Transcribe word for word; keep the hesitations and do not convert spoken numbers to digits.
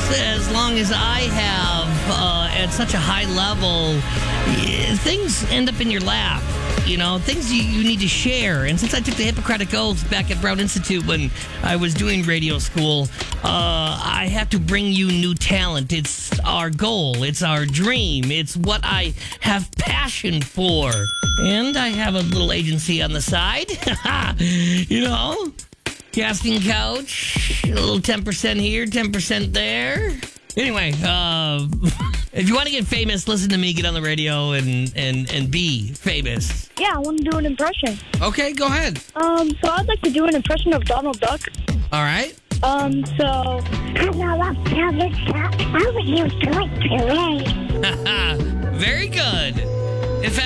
as long as I have uh, at such a high level, eh, things end up in your lap. You know, things you, you need to share. And since I took the Hippocratic Oath back at Brown Institute when I was doing radio school, uh, I have to bring you new talent. It's our goal. It's our dream. It's what I have passion for. And I have a little agency on the side. You know, casting couch, a little ten percent here, ten percent there. Anyway, uh, if you want to get famous, listen to me get on the radio and, and, and be famous. Yeah, I want to do an impression. Okay, go ahead. Um, so I'd like to do an impression of Donald Duck. All right. Um, so... Hello, Donald Duck. How are you doing today? Very good.